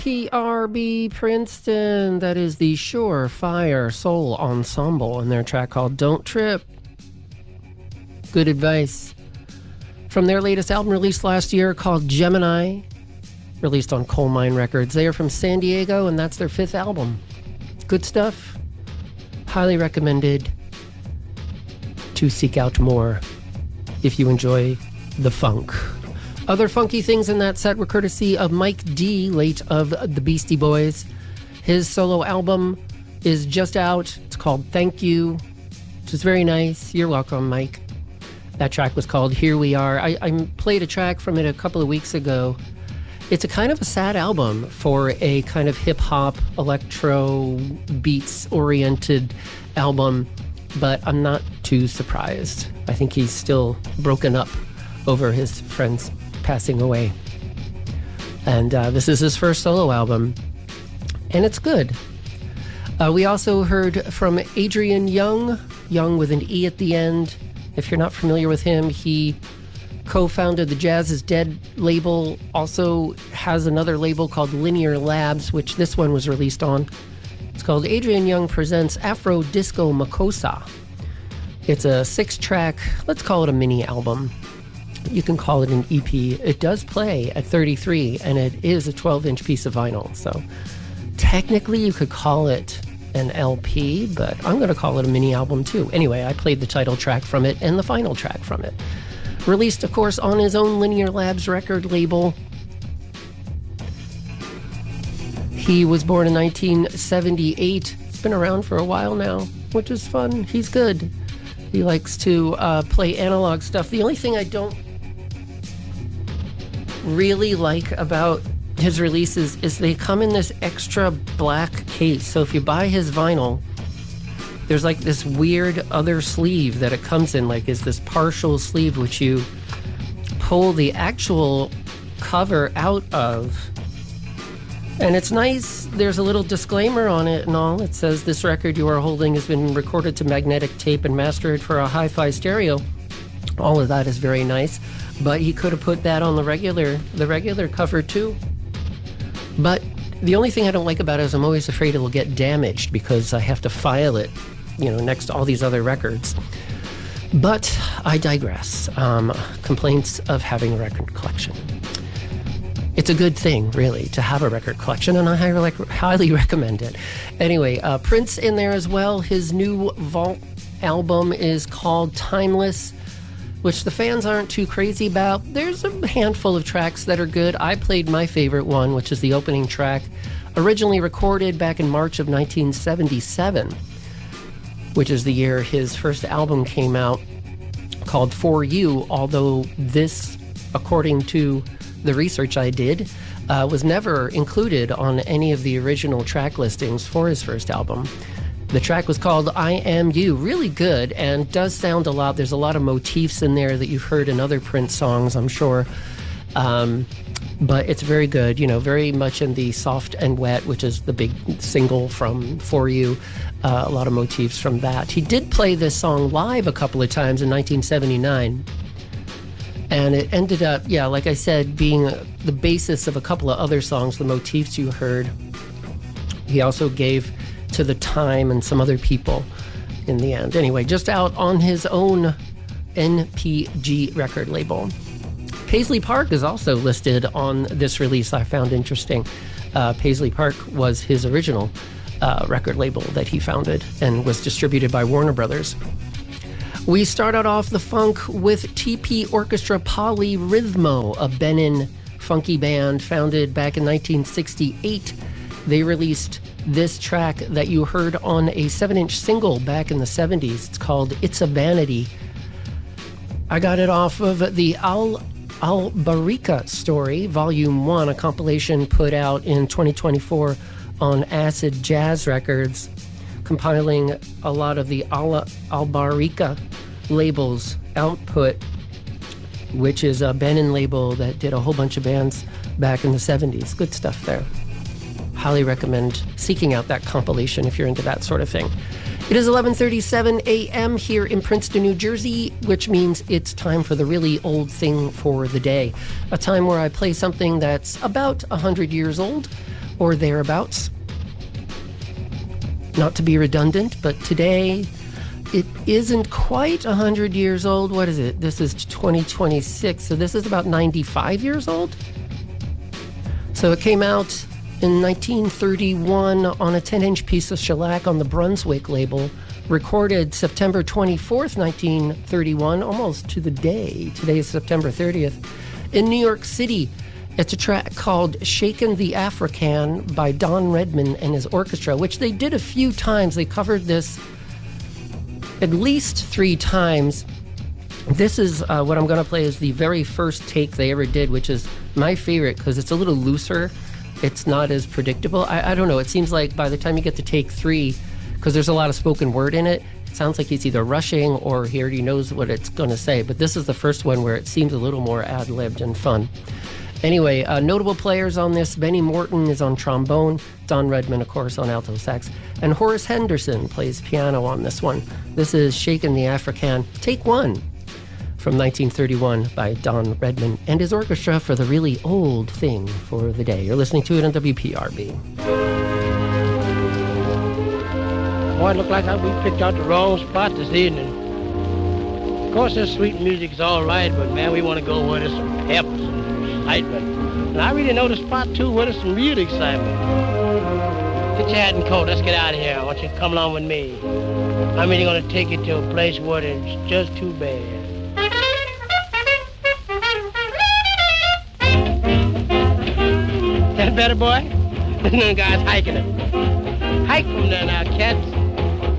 PRB Princeton. That is the Sure Fire Soul Ensemble and their track called Don't Trip. Good advice. From their latest album released last year called Gemini, released on Coal Mine Records. They are from San Diego and that's their 5th album. Good stuff. Highly recommended to seek out more if you enjoy the funk. Other funky things in that set were courtesy of Mike D, late of the Beastie Boys. His solo album is just out. It's called Thank You, which is very nice. You're welcome, Mike. That track was called Here We Are. I played a track from it a couple of weeks ago. It's a kind of a sad album for a kind of hip-hop, electro, beats-oriented album, but I'm not too surprised. I think he's still broken up over his friends passing away. And this is his first solo album, and it's good. We also heard from Adrian Young, Young with an E at the end. If you're not familiar with him, he co-founded the Jazz is Dead label, also has another label called Linear Labs, which this one was released on. It's called Adrian Young Presents Afro Disco Makossa. It's a 6-track, let's call it a mini album. You can call it an EP. It does play at 33, and it is a 12-inch piece of vinyl. So technically you could call it an LP, but I'm going to call it a mini album too. Anyway, I played the title track from it and the final track from it. Released, of course, on his own Linear Labs record label. He was born in 1978. It's been around for a while now, which is fun. He's good. He likes to play analog stuff. The only thing I don't really like about his releases is they come in this extra black case. So if you buy his vinyl, there's like this weird other sleeve that it comes in, like is this partial sleeve which you pull the actual cover out of. And it's nice. There's a little disclaimer on it and all. It says this record you are holding has been recorded to magnetic tape and mastered for a hi-fi stereo. All of that is very nice. But he could have put that on the regular cover too. But the only thing I don't like about it is I'm always afraid it will get damaged because I have to file it, next to all these other records. But I digress. Complaints of having a record collection. It's a good thing, really, to have a record collection, and I highly recommend it. Anyway, Prince in there as well. His new Vault album is called Timeless, which the fans aren't too crazy about. There's a handful of tracks that are good. I played my favorite one, which is the opening track, originally recorded back in March of 1977, which is the year his first album came out, called For You, although this, according to the research I did, was never included on any of the original track listings for his first album. The track was called I Am You. Really good, and does sound a lot. There's a lot of motifs in there that you've heard in other Prince songs, I'm sure. But it's very good, very much in the Soft and Wet, which is the big single from For You. A lot of motifs from that. He did play this song live a couple of times in 1979. And it ended up, like I said, being the basis of a couple of other songs, the motifs you heard. He also gave to The Time and some other people in the end. Anyway, just out on his own NPG record label. Paisley Park is also listed on this release. I found interesting. Paisley Park was his original record label that he founded and was distributed by Warner Brothers. We started off the funk with TP Orchestra Polyrhythmo, a Benin funky band founded back in 1968. They released this track that you heard on a 7-inch single back in the 70s. It's called It's a Vanity. I got it off of the Al-Barika Story, Volume 1, a compilation put out in 2024 on Acid Jazz Records, compiling a lot of the Al-Barika label's output, which is a Benin label that did a whole bunch of bands back in the 70s. Good stuff there. Highly recommend seeking out that compilation if you're into that sort of thing. It is 11:37 a.m. here in Princeton, New Jersey, which means it's time for the really old thing for the day. A time where I play something that's about 100 years old, or thereabouts. Not to be redundant, but today it isn't quite 100 years old. What is it? This is 2026, so this is about 95 years old. So it came out in 1931 on a 10-inch piece of shellac on the Brunswick label, recorded September 24th, 1931, almost to the day. Today is September 30th. In New York City, it's a track called Shakin' the African by Don Redman and his orchestra, which they did a few times. They covered this at least 3 times. This is what I'm going to play is the very first take they ever did, which is my favorite because it's a little looser. It's not as predictable. I don't know. It seems like by the time you get to take 3, because there's a lot of spoken word in it, it sounds like he's either rushing or he already knows what it's going to say. But this is the first one where it seems a little more ad-libbed and fun. Anyway, notable players on this: Benny Morton is on trombone, Don Redman, of course, on alto sax, and Horace Henderson plays piano on this one. This is Shakin' the African, take 1, from 1931 by Don Redman and his orchestra for the really old thing for the day. You're listening to it on WPRB. Boy, it looked like we picked out the wrong spot this evening. Of course, this sweet music's all right, but man, we want to go where there's some pep, some excitement. And I really know the spot too, where there's some real excitement. Get your hat and coat. Let's get out of here. I want you to come along with me. I'm really going to take you to a place where it's just too bad. That better, boy? There's none guys hiking it. Hike from there now, cats.